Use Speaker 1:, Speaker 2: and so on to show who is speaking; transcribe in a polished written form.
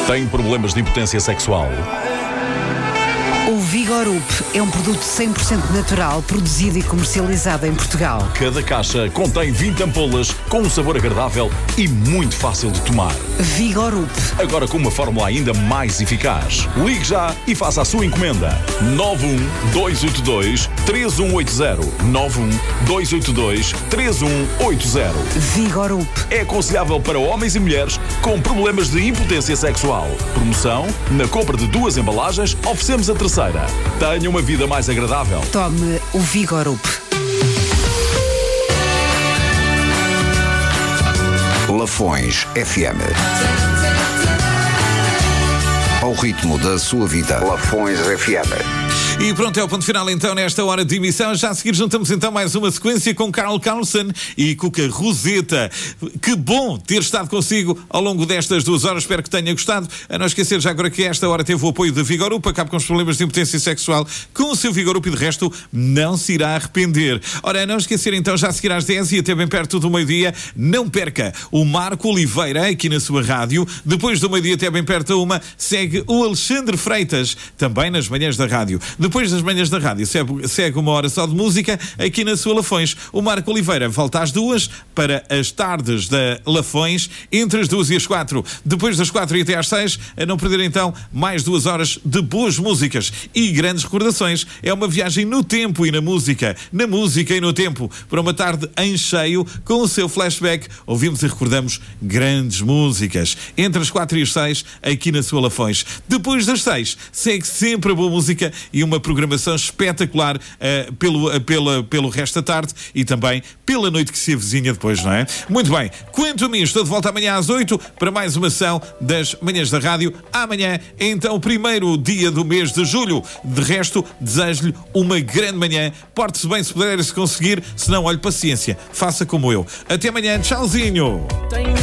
Speaker 1: Tem problemas de impotência sexual?
Speaker 2: O Vigorup é um produto 100% natural, produzido e comercializado em Portugal.
Speaker 1: Cada caixa contém 20 ampolas com um sabor agradável e muito fácil de tomar.
Speaker 2: Vigorup.
Speaker 1: Agora com uma fórmula ainda mais eficaz. Ligue já e faça a sua encomenda. 91282-3180. 91282-3180.
Speaker 2: Vigorup.
Speaker 1: É aconselhável para homens e mulheres com problemas de impotência sexual. Promoção: na compra de 2 embalagens, oferecemos a terceira. Tenha uma vida mais agradável.
Speaker 2: Tome o Vigorup.
Speaker 3: Lafões FM. Ao ritmo da sua vida. Lafões FM.
Speaker 4: E pronto, é o ponto final então nesta hora de emissão. Já a seguir juntamos então mais uma sequência com Carl Carlson e Cuca Roseta. Que bom ter estado consigo ao longo destas 2 horas. Espero que tenha gostado. A não esquecer já agora que esta hora teve o apoio da Vigorup. Acabe com os problemas de impotência sexual com o seu Vigorup e de resto não se irá arrepender. Ora, a não esquecer então já a seguir às 10 e até bem perto do meio-dia, não perca o Marco Oliveira aqui na sua rádio. Depois do meio-dia até bem perto da 1 segue o Alexandre Freitas, também nas manhãs da rádio. Depois das manhãs da rádio segue 1 hora só de música aqui na sua Lafões. O Marco Oliveira volta às 2 para as tardes da Lafões, entre as 2 e as 4. Depois das 4 e até às 6, a não perder então mais 2 horas de boas músicas e grandes recordações. É uma viagem no tempo e na música e no tempo, para uma tarde em cheio com o seu flashback. Ouvimos e recordamos grandes músicas. Entre as 4 e as 6, aqui na sua Lafões. Depois das 6, segue sempre a boa música e uma programação espetacular pelo resto da tarde e também pela noite que se avizinha depois, não é? Muito bem, quanto a mim, estou de volta amanhã às 8 para mais uma ação das manhãs da rádio. Amanhã é então o primeiro dia do mês de julho. De resto, desejo-lhe uma grande manhã. Porte-se bem se puder e se conseguir, se não, olhe, paciência, faça como eu. Até amanhã, tchauzinho!